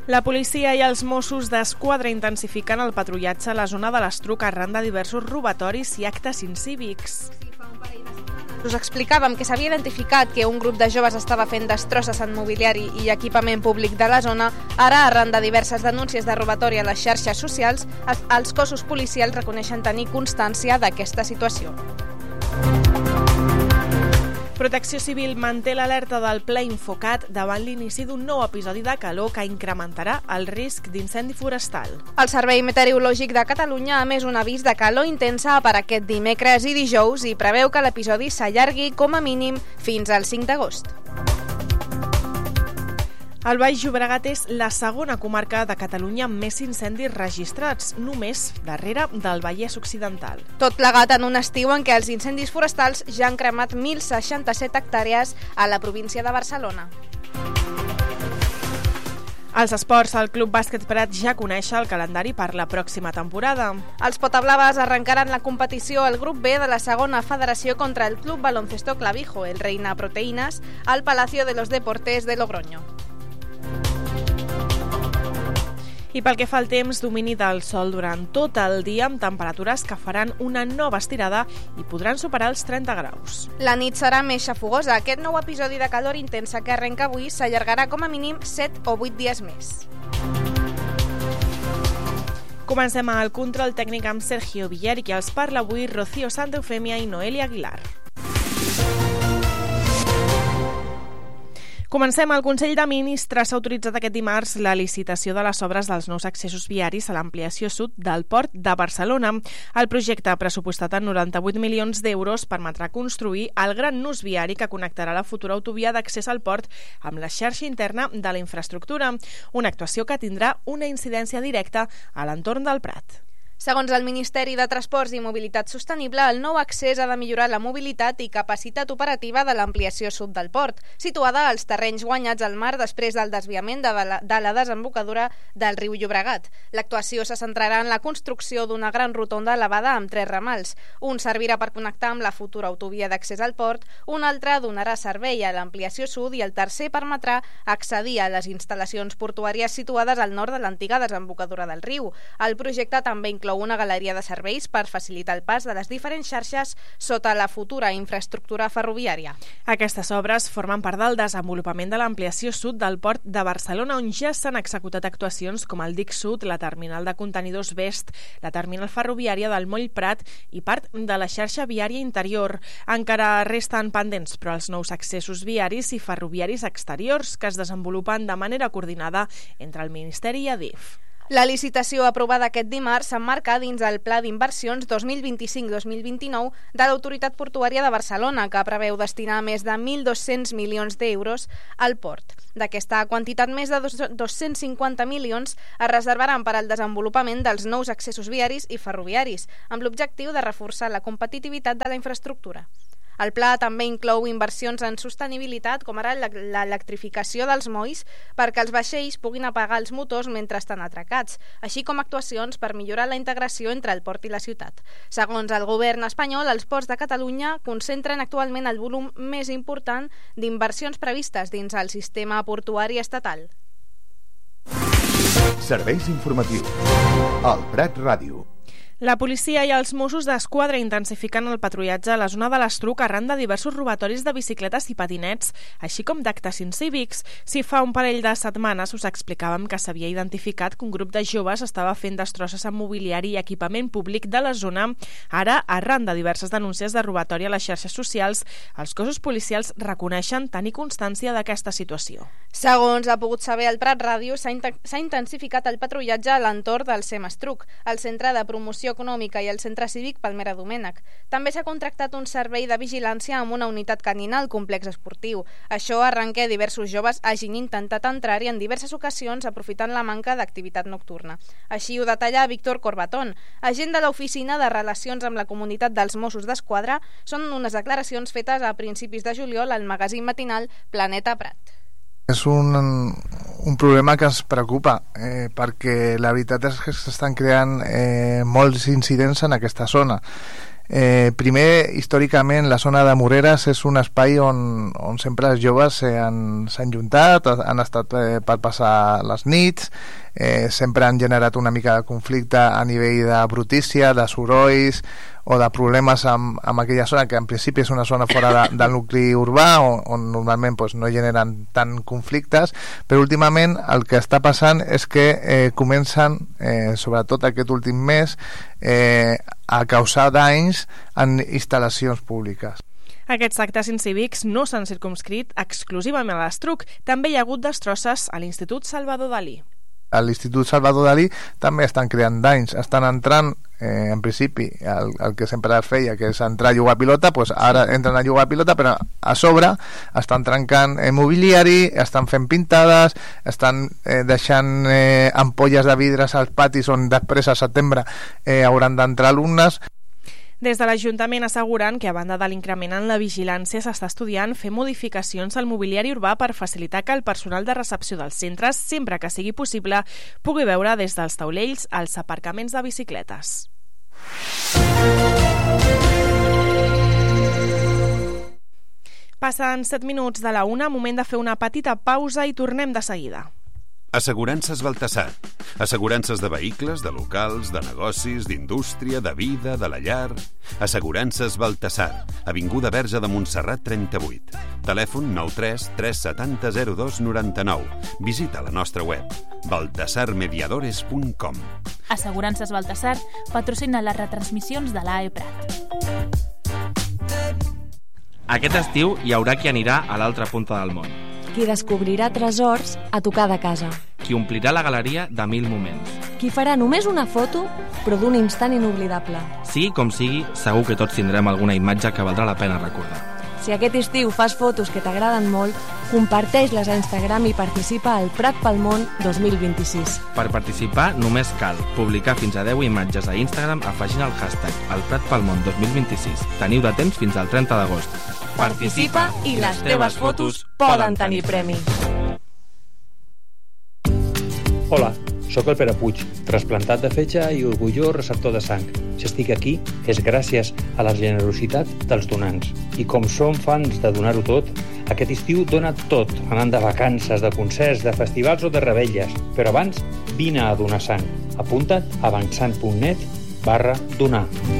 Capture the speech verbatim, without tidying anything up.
La policia i els Mossos d'Esquadra intensifiquen el patrullatge a la zona de l'Estruc arran de diversos robatoris i actes incívics. Us explicàvem que s'havia identificat que un grup de joves estava fent destrosses en mobiliari i equipament públic de la zona. Ara, arran de diverses denúncies de robatori a les xarxes socials, els cossos policials reconeixen tenir constància d'aquesta situació. Protecció Civil manté l'alerta del ple Infocat davant l'inici d'un nou episodi de calor que incrementarà el risc d'incendi forestal. El Servei Meteorològic de Catalunya ha emès un avís de calor intensa per aquest dimecres i dijous i preveu que l'episodi s'allargui com a mínim fins al cinc d'agost. El Baix Llobregat és la segona comarca de Catalunya amb més incendis registrats, només darrere del Vallès Occidental. Tot plegat en un estiu en què els incendis forestals ja han cremat mil seixanta-set hectàrees a la província de Barcelona. Als esports, el Club Bàsquet Prat ja coneix el calendari per la pròxima temporada. Els potablaves arrencaran la competició al grup B de la segona federació contra el Club Baloncesto Clavijo, el Reina Proteínas, al Palacio de los Deportes de Logroño. I pel que fa al temps, domini del sol durant tot el dia amb temperatures que faran una nova estirada i podran superar els trenta graus. La nit serà més xafogosa. Aquest nou episodi de calor intensa que arrenca avui s'allargarà com a mínim set o vuit dies més. Comencem el control tècnic amb Sergio Villar i qui els parla avui Rocío Santaeufemia i Noelia Aguilar. Comencem. El Consell de Ministres ha autoritzat aquest dimarts la licitació de les obres dels nous accessos viaris a l'ampliació sud del Port de Barcelona. El projecte, pressupostat en noranta-vuit milions d'euros, permetrà construir el gran nus viari que connectarà la futura autovia d'accés al port amb la xarxa interna de la infraestructura, una actuació que tindrà una incidència directa a l'entorn del Prat. Segons el Ministeri de Transports i Mobilitat Sostenible, el nou accés ha de millorar la mobilitat i capacitat operativa de l'ampliació sud del port, situada als terrenys guanyats al mar després del desviament de la, de la desembocadura del riu Llobregat. L'actuació se centrarà en la construcció d'una gran rotonda elevada amb tres ramals. Un servirà per connectar amb la futura autovia d'accés al port, un altre donarà servei a l'ampliació sud i el tercer permetrà accedir a les instal·lacions portuàries situades al nord de l'antiga desembocadura del riu. El projecte també inclou una galeria de serveis per facilitar el pas de les diferents xarxes sota la futura infraestructura ferroviària. Aquestes obres formen part del desenvolupament de l'ampliació sud del Port de Barcelona, on ja s'han executat actuacions com el dic sud, la terminal de contenidors Vest, la terminal ferroviària del Moll Prat i part de la xarxa viària interior. Encara resten pendents, però els nous accessos viaris i ferroviaris exteriors que es desenvolupen de manera coordinada entre el Ministeri i Adif. La licitació aprovada aquest dimarts s'emmarca dins el Pla d'Inversions dos mil vint-i-cinc dos mil vint-i-nou de l'Autoritat Portuària de Barcelona, que preveu destinar més de mil dos-cents milions d'euros al port. D'aquesta quantitat, més de dos-cents cinquanta milions es reservaran per al desenvolupament dels nous accessos viaris i ferroviaris, amb l'objectiu de reforçar la competitivitat de la infraestructura. El pla també inclou inversions en sostenibilitat, com ara l'electrificació dels molls perquè els vaixells puguin apagar els motors mentre estan atracats, així com actuacions per millorar la integració entre el port i la ciutat. Segons el govern espanyol, els ports de Catalunya concentren actualment el volum més important d'inversions previstes dins el sistema portuari estatal. Serveis informatius. El Prat Ràdio. La policia i els Mossos d'Esquadra intensifiquen el patrullatge a la zona de l'Estruc arran de diversos robatoris de bicicletes i patinets, així com d'actes incívics. Si fa un parell de setmanes us explicàvem que s'havia identificat que un grup de joves estava fent destrosses amb mobiliari i equipament públic de la zona, ara, arran de diverses denúncies de robatori a les xarxes socials, els cossos policials reconeixen tenir constància d'aquesta situació. Segons ha pogut saber el Prat Ràdio, s'ha intensificat el patrullatge a l'entorn del Semestruc, el centre de promoció econòmica i el centre cívic Palmera Domènec. També s'ha contractat un servei de vigilància amb una unitat canina al complex esportiu. Això arran que diversos joves hagin intentat entrar-hi en diverses ocasions aprofitant la manca d'activitat nocturna. Així ho detalla Víctor Corbatón, agent de l'Oficina de Relacions amb la Comunitat dels Mossos d'Esquadra. Són unes declaracions fetes a principis de juliol al magazín matinal Planeta Prat. És un, un problema que ens preocupa, eh, perquè la veritat és que s'estan creant eh, molts incidents en aquesta zona. Eh, primer, històricament, la zona de Moreres és un espai on, on sempre els joves s'han juntat, han estat eh, per passar les nits, eh, sempre han generat una mica de conflicte a nivell de brutícia, de sorolls o de problemes amb, amb aquella zona que en principi és una zona fora de, del nucli urbà on, on normalment pues, no generen tant conflictes, però últimament el que està passant és que eh, comencen, eh, sobretot aquest últim mes, eh, a causar danys en instal·lacions públiques. Aquests actes incívics no s'han circumscrit exclusivament a l'Estruc. També hi ha hagut destrosses a l'Institut Salvador Dalí. A l'Institut Salvador Dalí també estan creant danys, estan entrant eh, en principi el, el que sempre es feia, que és entrar a jugar a pilota, pues ara entren a jugar a pilota, però a sobre estan trencant eh, mobiliari, estan fent pintades, estan eh, deixant eh, ampolles de vidres als patis on després a setembre eh, hauran d'entrar alumnes. Des de l'Ajuntament asseguren que, a banda de l'increment en la vigilància, s'està estudiant fer modificacions al mobiliari urbà per facilitar que el personal de recepció dels centres, sempre que sigui possible, pugui veure des dels taulells els aparcaments de bicicletes. Passen set minuts de la una, moment de fer una petita pausa i tornem de seguida. Assegurances Baltasar. Assegurances de vehicles, de locals, de negocis, d'indústria, de vida, de la llar. Assegurances Baltasar. Avinguda Verge de Montserrat trenta-vuit. Telèfon nou tres tres set zero zero dos nou nou. Visita la nostra web baltasar mediadores punt com. Assegurances Baltasar patrocina les retransmissions de l'A E Prat. Aquest estiu hi haurà qui anirà a l'altra punta del món. Qui descobrirà tresors a tocar de casa. Qui omplirà la galeria de mil moments. Qui farà només una foto, però d'un instant inoblidable. Sigui com sigui, segur que tots tindrem alguna imatge que valdrà la pena recordar. Si aquest estiu fas fotos que t'agraden molt, comparteix-les a Instagram i participa al Prat pel Món dos mil vint-i-sis. Per participar només cal publicar fins a deu imatges a Instagram afegint el hashtag el Prat pel Món dos mil vint-i-sis. Teniu de temps fins al trenta d'agost. Participa i les teves fotos poden tenir premi. Hola, sóc el Pere Puig, trasplantat de fetge i orgullós receptor de sang. Si estic aquí és gràcies a la generositat dels donants. I com som fans de donar-ho tot, aquest estiu dona tot, anant de vacances, de concerts, de festivals o de revetlles. Però abans, vine a donar sang. Apunta't a avançant punt net barra donar.